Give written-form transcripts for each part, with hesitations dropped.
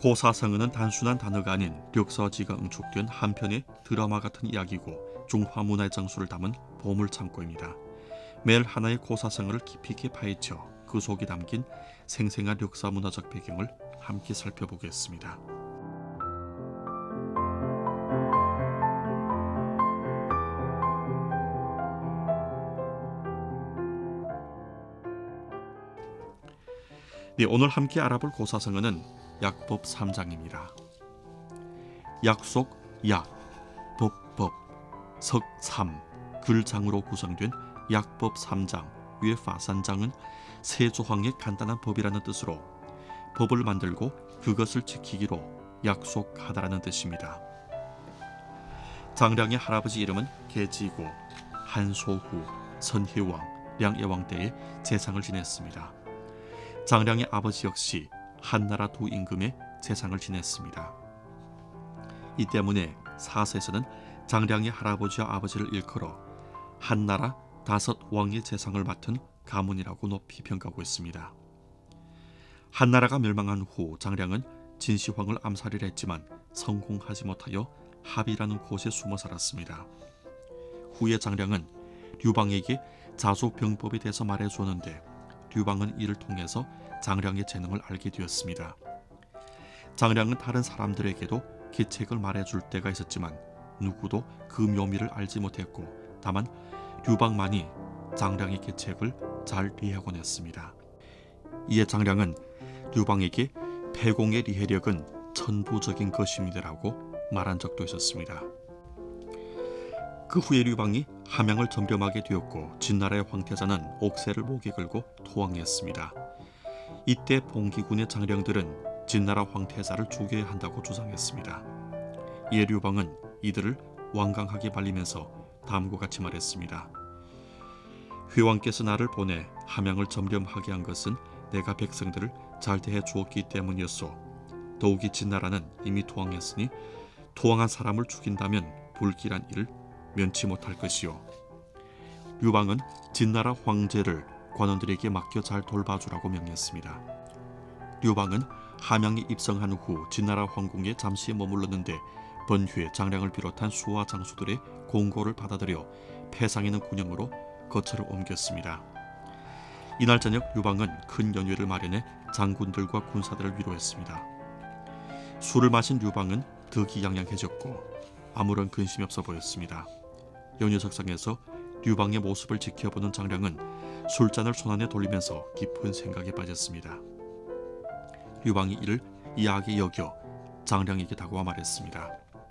고사성어는 단순한 단어가 아닌 력서지가 응축된 한편의 드라마 같은 이야기고 중화 문화의 장수를 담은 보물창고입니다. 매일 하나의 고사성어를 깊이 있게 파헤쳐 그 속에 담긴 생생한 역사 문화적 배경을 함께 살펴보겠습니다. 네, 오늘 함께 알아볼 고사성어는 약법 3장입니다. 약속, 약, 법, 석, 삼, 글장으로 구성된 약법 3장, 위의 파산장은 세 조항의 간단한 법이라는 뜻으로 법을 만들고 그것을 지키기로 약속하다라는 뜻입니다. 장량의 할아버지 이름은 계지고 한소후, 선희왕, 량예왕 때에 재상을 지냈습니다. 장량의 아버지 역시 한나라 두 임금의 재상을 지냈습니다. 이 때문에 사서에서는 장량의 할아버지와 아버지를 일컬어 한나라 5왕의 재상을 맡은 가문이라고 높이 평가하고 있습니다. 한나라가 멸망한 후 장량은 진시황을 암살이라 했지만 성공하지 못하여 합이라는 곳에 숨어 살았습니다. 후에 장량은 류방에게 자소병법에 대해서 말해주었는데 류방은 이를 통해서 장량의 재능을 알게 되었습니다. 장량은 다른 사람들에게도 계책을 말해줄 때가 있었지만 누구도 그 묘미를 알지 못했고 다만 류방만이 장량의 계책을 잘 이해하곤 했습니다. 이에 장량은 류방에게 패공의 리해력은 천부적인 것입니다라고 말한 적도 있었습니다. 그 후에 류방이 함양을 점령하게 되었고 진나라의 황태자는 옥새를 목에 걸고 투항했습니다. 이때 봉기군의 장령들은 진나라 황태자를 죽여야 한다고 주장했습니다. 이에 류방은 이들을 완강하게 말리면서 다음과 같이 말했습니다. 회왕께서 나를 보내 함양을 점령하게 한 것은 내가 백성들을 잘 대해 주었기 때문이었소. 더욱이 진나라는 이미 투항했으니 투항한 사람을 죽인다면 불길한 일을 면치 못할 것이요. 류방은 진나라 황제를 관원들에게 맡겨 잘 돌봐주라고 명했습니다. 류방은 함양에 입성한 후 진나라 황궁에 잠시 머물렀는데 번휴에 장량을 비롯한 수하 장수들의 공고를 받아들여 패상 있는 군영으로 거처를 옮겼습니다. 이날 저녁 류방은 큰 연회를 마련해 장군들과 군사들을 위로했습니다. 술을 마신 류방은 득이양양해졌고 아무런 근심이 없어 보였습니다. 연휴석상에서 류방의 모습을 지켜보는 장량은 술잔을 손안에 돌리면서 깊은 생각에 빠졌습니다. 류방이 이를 이하게 여겨 장량에게 다가와 말했습니다.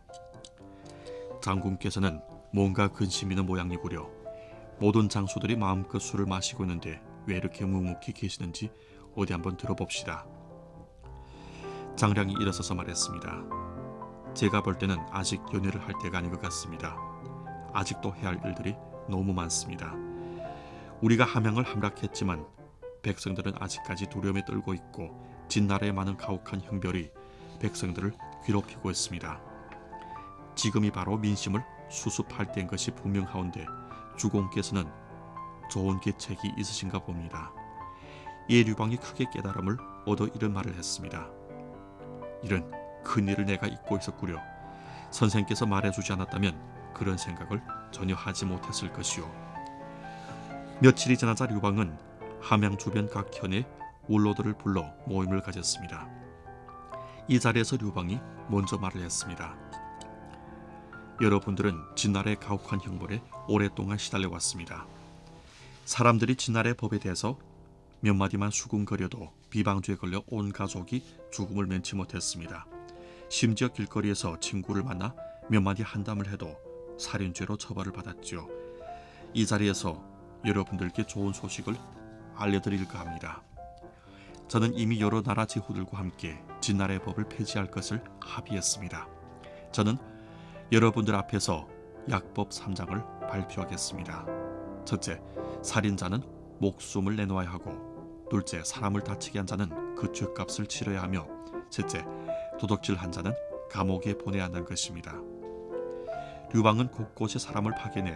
장군께서는 뭔가 근심 있는 모양이구려. 모든 장수들이 마음껏 술을 마시고 있는데 왜 이렇게 묵묵히 계시는지 어디 한번 들어봅시다. 장량이 일어서서 말했습니다. 제가 볼 때는 아직 연회를 할 때가 아닌 것 같습니다. 아직도 해야 할 일들이 너무 많습니다. 우리가 함양을 함락했지만 백성들은 아직까지 두려움에 떨고 있고 진나라의 많은 가혹한 형벌이 백성들을 괴롭히고 있습니다. 지금이 바로 민심을 수습할 때인 것이 분명하온데 주공께서는 좋은 계책이 있으신가 봅니다. 이에 류방이 크게 깨달음을 얻어 이런 말을 했습니다. 이런 큰일을 내가 잊고 있었구려. 선생께서 말해주지 않았다면 그런 생각을 전혀 하지 못했을 것이오. 며칠이 지나자 류방은 함양 주변 각 현의 원로들을 불러 모임을 가졌습니다. 이 자리에서 류방이 먼저 말을 했습니다. 여러분들은 진나라의 가혹한 형벌에 오랫동안 시달려왔습니다. 사람들이 진나라의 법에 대해서 몇 마디만 수군거려도 비방주에 걸려 온 가족이 죽음을 면치 못했습니다. 심지어 길거리에서 친구를 만나 몇 마디 한담을 해도 살인죄로 처벌을 받았죠. 이 자리에서 여러분들께 좋은 소식을 알려드릴까 합니다. 저는 이미 여러 나라 제후들과 함께 진나라의 법을 폐지할 것을 합의했습니다. 저는 여러분들 앞에서 약법 3장을 발표하겠습니다. 첫째, 살인자는 목숨을 내놓아야 하고, 둘째, 사람을 다치게 한 자는 그 죄값을 치러야 하며, 셋째, 도둑질한 자는 감옥에 보내야 한다는 것입니다. 류방은 곳곳에 사람을 파견해